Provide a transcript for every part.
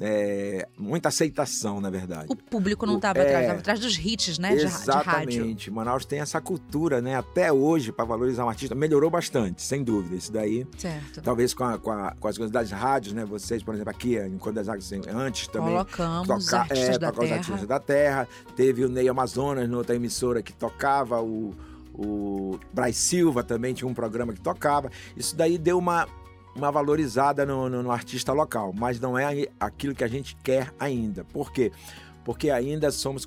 muita aceitação, na verdade. O público não estava atrás, estava atrás dos hits, né, de rádio. Exatamente. Manaus tem essa cultura, né, até hoje, para valorizar um artista. Melhorou bastante, sem dúvida. Isso daí, certo. Talvez com as coisas das rádios, né, vocês, por exemplo, aqui, em Encontro das Águas, antes também... Colocamos os artistas da terra. Os artistas da terra. Teve o Ney Amazonas, noutra emissora, que tocava, o Braz Silva também tinha um programa que tocava. Isso daí deu uma valorizada no artista local, mas não é aquilo que a gente quer ainda. Por quê? Porque ainda somos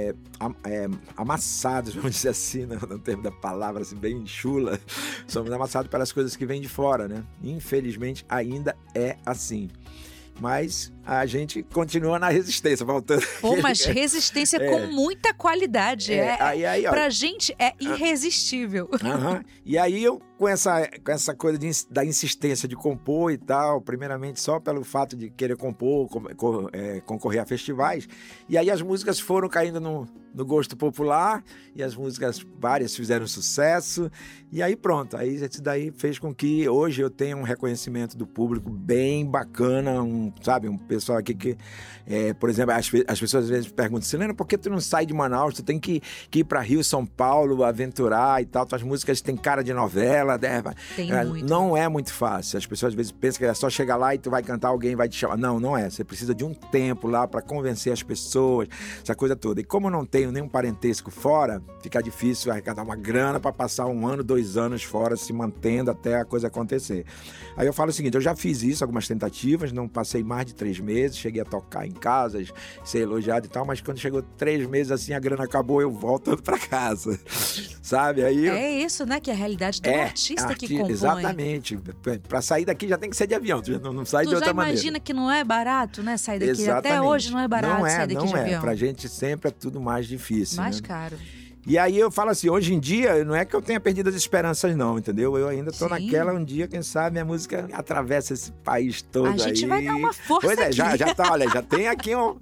amassados, vamos dizer assim, no termo da palavra, assim, bem chula. Somos amassados pelas coisas que vêm de fora, né? Infelizmente, ainda é assim. Mas a gente continua na resistência, voltando. Mas resistência com muita qualidade. Pra gente é irresistível. E aí eu, com essa coisa da insistência de compor e tal, primeiramente só pelo fato de querer compor, concorrer a festivais, e aí as músicas foram caindo no gosto popular, e as músicas várias fizeram sucesso, e aí pronto, aí isso daí fez com que hoje eu tenha um reconhecimento do público bem bacana, um pessoal aqui que, por exemplo, as pessoas às vezes perguntam, Sileno, por que tu não sai de Manaus? Tu tem que ir para Rio, São Paulo, aventurar e tal, tuas músicas têm cara de novela, né? Não é muito fácil, as pessoas às vezes pensam que é só chegar lá e tu vai cantar, alguém vai te chamar. Não é, você precisa de um tempo lá para convencer as pessoas, essa coisa toda. E como eu não tenho nenhum parentesco fora, fica difícil arrecadar uma grana para passar 1 ano, 2 anos fora, se mantendo até a coisa acontecer. Aí eu falo o seguinte, eu já fiz isso, algumas tentativas, não passei mais de 3 meses, cheguei a tocar em casas, ser elogiado e tal, mas quando chegou 3 meses assim, a grana acabou, eu voltando para casa, sabe? Aí isso, né, que é a realidade do artista que compõe. Exatamente, para sair daqui já tem que ser de avião, não sai de outra maneira. Tu já imagina que não é barato, né, sair daqui, exatamente. Até hoje não é barato sair daqui de avião. Pra gente sempre é tudo mais difícil. Mais caro. E aí eu falo assim, hoje em dia, não é que eu tenha perdido as esperanças não, entendeu? Eu ainda tô naquela, um dia, quem sabe, minha música atravessa esse país todo aí. A gente vai dar uma força aqui. Já tá, olha, já tem aqui um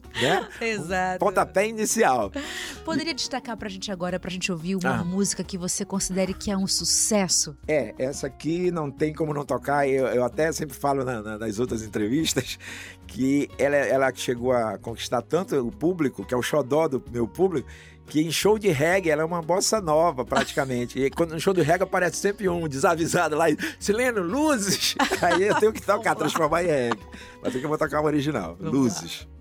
pontapé inicial. Poderia destacar pra gente agora, pra gente ouvir uma música que você considere que é um sucesso? Essa aqui não tem como não tocar, eu até sempre falo nas outras entrevistas, que ela chegou a conquistar tanto o público, que é o xodó do meu público, que em show de reggae ela é uma bossa nova, praticamente. E quando no show de reggae aparece sempre um desavisado lá, Sileno, luzes! Aí eu tenho que tocar, transformar em reggae. Mas tem que eu vou tocar o original, Luzes.